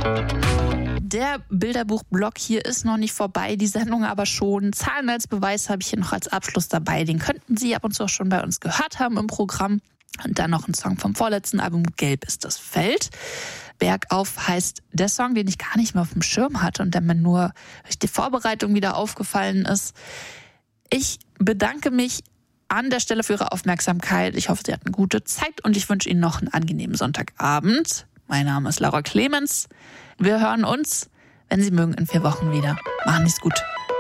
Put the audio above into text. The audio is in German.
Der Bilderbuch-Blog hier ist noch nicht vorbei, die Sendung aber schon. Zahlen als Beweis habe ich hier noch als Abschluss dabei. Den könnten Sie ab und zu auch schon bei uns gehört haben im Programm. Und dann noch ein Song vom vorletzten Album, Gelb ist das Feld. Bergauf heißt der Song, den ich gar nicht mehr auf dem Schirm hatte und der mir nur durch die Vorbereitung wieder aufgefallen ist. Ich bedanke mich an der Stelle für Ihre Aufmerksamkeit. Ich hoffe, Sie hatten gute Zeit und ich wünsche Ihnen noch einen angenehmen Sonntagabend. Mein Name ist Laura Clemens. Wir hören uns, wenn Sie mögen, in 4 Wochen wieder. Machen Sie es gut.